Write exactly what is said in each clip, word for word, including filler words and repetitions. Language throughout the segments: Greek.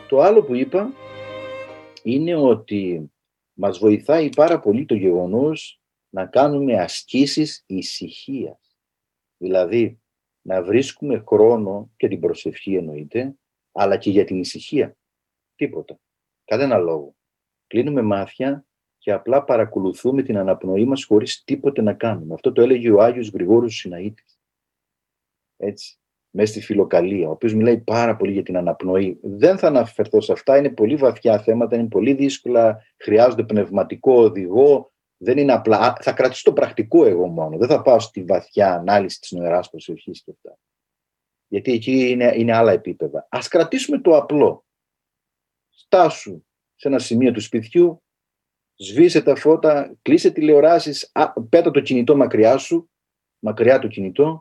Το άλλο που είπα είναι ότι μας βοηθάει πάρα πολύ το γεγονός να κάνουμε ασκήσεις ησυχίας. Δηλαδή, να βρίσκουμε χρόνο και την προσευχή εννοείται, αλλά και για την ησυχία. Τίποτα. Κανένα λόγο. Κλείνουμε μάτια και απλά παρακολουθούμε την αναπνοή μας χωρίς τίποτε να κάνουμε. Αυτό το έλεγε ο Άγιος Γρηγόριος Συναήτης. Έτσι. Μέσα στη Φιλοκαλία, ο οποίος μιλάει πάρα πολύ για την αναπνοή. Δεν θα αναφερθώ σε αυτά, είναι πολύ βαθιά θέματα, είναι πολύ δύσκολα, χρειάζονται πνευματικό οδηγό, δεν είναι απλά. Θα κρατήσω το πρακτικό εγώ μόνο, δεν θα πάω στη βαθιά ανάλυση της νοεράς προσευχής και αυτά. Γιατί εκεί είναι, είναι άλλα επίπεδα. Ας κρατήσουμε το απλό. Στάσου σε ένα σημείο του σπιτιού, σβήσε τα φώτα, κλείσε τηλεοράσεις, πέτα το κινητό μακριά σου, μακριά το κινητό.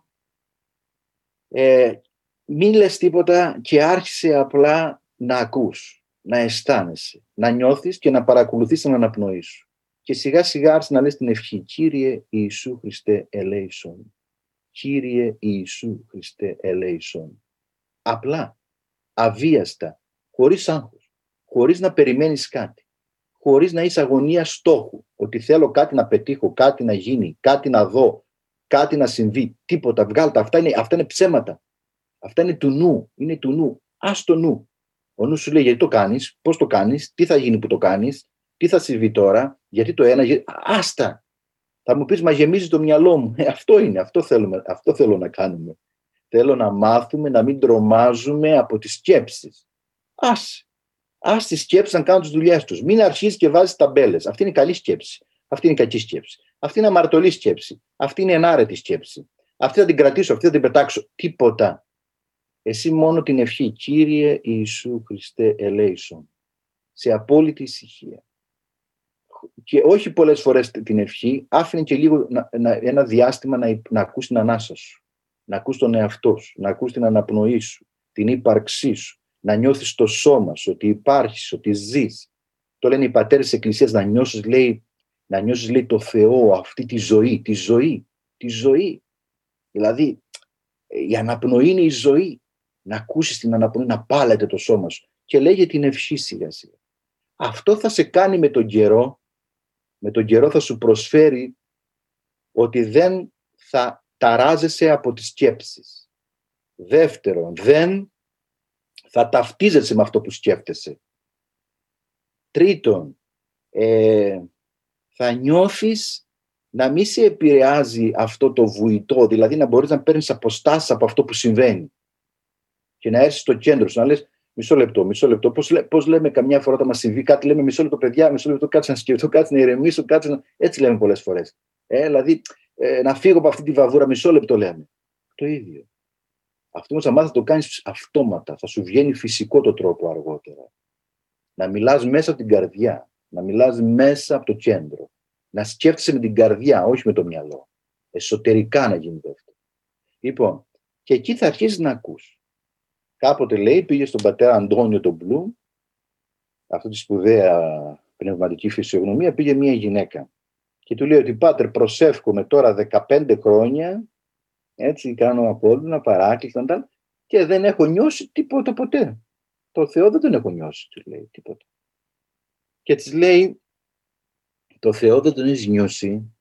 Ε, μην λες τίποτα και άρχισε απλά να ακούς, να αισθάνεσαι, να νιώθεις και να παρακολουθείς την αναπνοή σου. Και σιγά σιγά άρχισε να λες την ευχή: Κύριε Ιησού Χριστέ ελέησον. Κύριε Ιησού Χριστέ ελέησον. Απλά, αβίαστα, χωρίς άγχος, χωρίς να περιμένεις κάτι, χωρίς να είσαι αγωνία στόχου, ότι θέλω κάτι να πετύχω, κάτι να γίνει, κάτι να δω, κάτι να συμβεί, τίποτα, βγάλτα, αυτά είναι, αυτά είναι ψέματα. Αυτά είναι του νου, είναι του νου. Ας το νου. Ο νου σου λέει γιατί το κάνεις, πώς το κάνεις, τι θα γίνει που το κάνεις, τι θα συμβεί τώρα, γιατί το ένα, γιατί... άστα. Θα μου πεις, μα γεμίζει το μυαλό μου. Ε, αυτό είναι, αυτό, θέλουμε, αυτό θέλω να κάνουμε. Θέλω να μάθουμε να μην τρομάζουμε από τις σκέψεις. Ας, ας τις σκέψεις να κάνουν τις δουλειές τους. Μην αρχίσεις και βάζεις ταμπέλες. Αυτή είναι καλή σκέψη. Αυτή είναι κακή σκέψη. Αυτή είναι αμαρτωλή σκέψη. Αυτή είναι ενάρετη σκέψη. Αυτή θα την κρατήσω, αυτή θα την πετάξω. Τίποτα. Εσύ μόνο την ευχή: Κύριε Ιησού Χριστέ ελέησον. Σε απόλυτη ησυχία. Και όχι πολλές φορές την ευχή, άφηνε και λίγο να, να, ένα διάστημα να, να ακούς την ανάσα σου, να ακούς τον εαυτό σου, να ακούς την αναπνοή σου, την ύπαρξή σου, να νιώθεις το σώμα σου, ότι υπάρχεις, ότι ζεις. Το λένε οι πατέρες της Εκκλησίας, να νιώσεις, λέει, να νιώσεις, λέει, το Θεό, αυτή τη ζωή, τη ζωή, τη ζωή. Δηλαδή, η αναπνοή είναι η ζωή. Να ακούσεις την αναπνοή, να πάλεται το σώμα σου. Και λέγε την ευχή σιγά σιγά. Αυτό θα σε κάνει με τον καιρό, με τον καιρό θα σου προσφέρει ότι δεν θα ταράζεσαι από τις σκέψεις. Δεύτερον, δεν θα ταυτίζεσαι με αυτό που σκέφτεσαι. Τρίτον, ε, θα νιώθεις να μην σε επηρεάζει αυτό το βουητό, δηλαδή να μπορείς να παίρνεις αποστάσεις από αυτό που συμβαίνει και να έρθεις στο κέντρο σου, να λες μισό λεπτό, μισό λεπτό, πώς, λέ, πώς λέμε καμιά φορά όταν μας συμβεί κάτι, λέμε μισό λεπτό παιδιά, μισό λεπτό, κάτσε να σκεφτώ, κάτσε να ηρεμήσω, κάτσε να... Έτσι λέμε πολλές φορές. Ε, δηλαδή, ε, να φύγω από αυτή τη βαβούρα, μισό λεπτό λέμε. Το ίδιο. Αυτό όμως, αν μάθεις να το κάνεις αυτόματα, θα σου βγαίνει φυσικό το τρόπο αργότερα. Να μιλάς μέσα από την καρδιά, να μιλάς μέσα από το κέντρο. Να σκέφτεσαι με την καρδιά, όχι με το μυαλό. Εσωτερικά να γίνεται αυτό. Λοιπόν, και εκεί θα αρχίσεις να ακούς. Κάποτε, λέει, πήγε στον πατέρα Αντώνιο τον Μπλουμ, αυτή τη σπουδαία πνευματική φυσιογνωμία, πήγε μια γυναίκα. Και του λέει ότι πάτερ, προσεύχομαι τώρα δεκαπέντε χρόνια, έτσι κάνω απόλυνα, παράκληστα, και δεν έχω νιώσει τίποτα ποτέ. Το Θεό δεν τον έχω νιώσει, του λέει, τίποτα. Και της λέει, το Θεό δεν τον έχεις νιώσει,